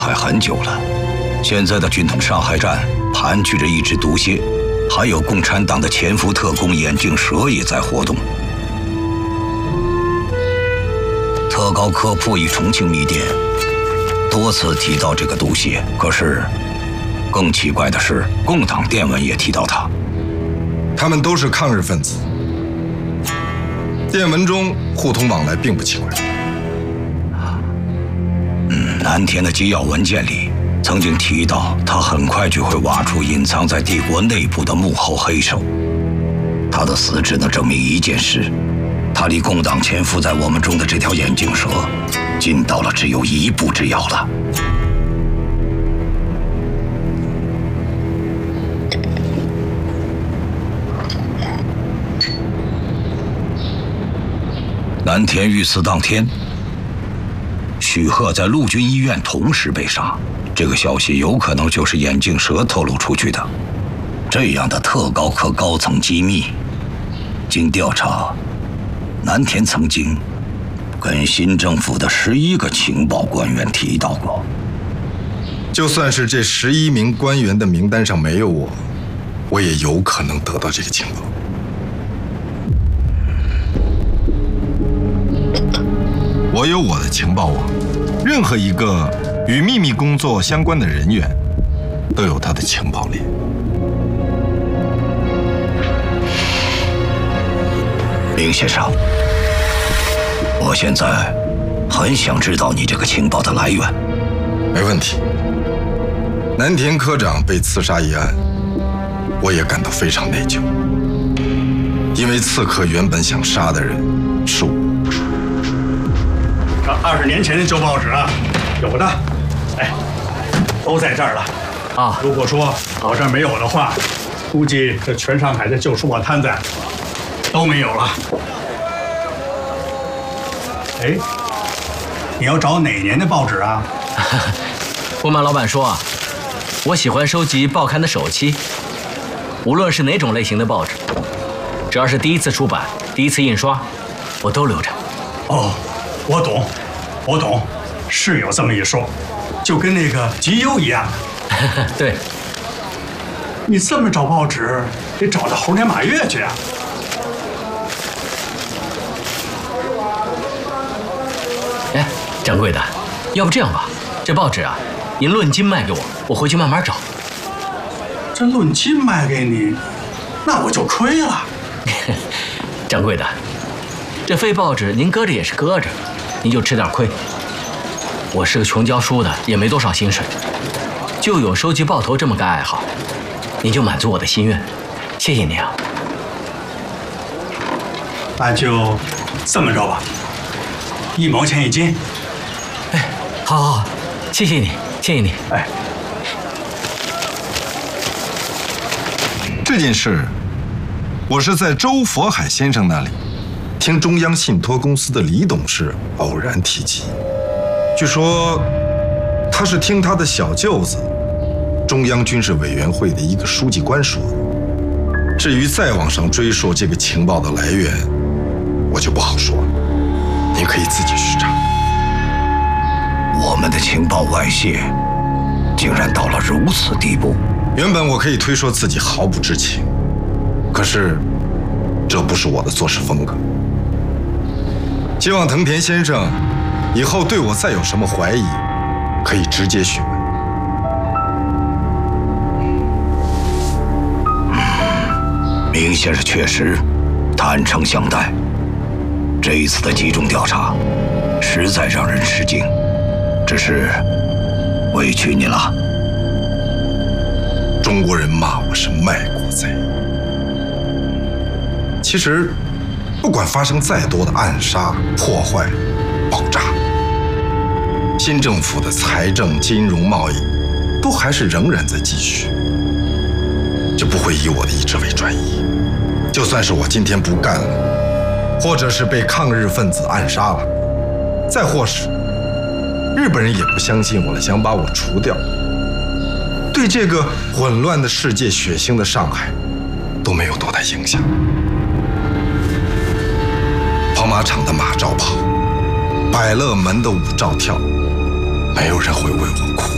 还很久了。现在的军统上海站盘踞着一只毒蝎，还有共产党的潜伏特工眼镜蛇也在活动。特高科破译重庆密电，多次提到这个毒蝎，可是更奇怪的是，共党电文也提到他。 他们都是抗日分子，电文中互通往来并不奇怪。 南田的机要文件里曾经提到，他很快就会挖出隐藏在帝国内部的幕后黑手。他的死只能证明一件事：他离共党潜伏在我们中的这条眼镜蛇，近到了只有一步之遥了。南田遇刺当天，许鹤在陆军医院同时被杀，这个消息有可能就是眼镜蛇透露出去的。这样的特高科高层机密，经调查，南田曾经跟新政府的11个情报官员提到过。 就算是这11名官员的名单上没有我，我也有可能得到这个情报。我有我的情报网，任何一个与秘密工作相关的人员都有他的情报链。 林先生，我现在很想知道你这个情报的来源。 没问题。南田科长被刺杀一案，我也感到非常内疚，因为刺客原本想杀的人是我。 这20年前的旧报纸啊，有的，哎，都在这儿了啊。如果说我这儿没有的话，估计这全上海的旧书报摊子都没有了。哎，你要找哪年的报纸啊？ 不瞒老板说啊，我喜欢收集报刊的首期，无论是哪种类型的报纸，只要是第一次出版、第一次印刷，我都留着。 哦，我懂，是有这么一说，就跟那个集邮一样。 对， 你这么找报纸，得找到猴年马月去啊。 哎，掌柜的，要不这样吧，这报纸啊，您论斤卖给我，我回去慢慢找。 这论斤卖给你，那我就亏了。 掌柜的，这废报纸您搁着也是搁着，您就吃点亏。我是个穷教书的，也没多少薪水，就有收集报头这么个爱好，您就满足我的心愿，谢谢您啊。 那就这么着吧，1毛钱1斤。 哎，好，谢谢你，谢谢你。 哎， 这件事，我是在周佛海先生那里听中央信托公司的李董事偶然提及，据说他是听他的小舅子，中央军事委员会的一个书记官说的。至于再往上追溯这个情报的来源，我就不好说了，您可以自己去查。 我们的情报外泄，竟然到了如此地步。 原本我可以推说自己毫不知情，可是这不是我的做事风格。希望藤田先生以后对我再有什么怀疑，可以直接询问。 明先生确实坦诚相待，这一次的集中调查实在让人吃惊，只是委屈你了。 中国人骂我是卖国贼。其实，不管发生再多的暗杀、破坏、爆炸，新政府的财政、金融、贸易都还是仍然在继续，这不会以我的意志为转移。就算是我今天不干了，或者是被抗日分子暗杀了，再或是日本人也不相信我了，想把我除掉，对这个混乱的世界、血腥的上海都没有多大影响。跑马场的马照跑，百乐门的舞照跳，没有人会为我哭。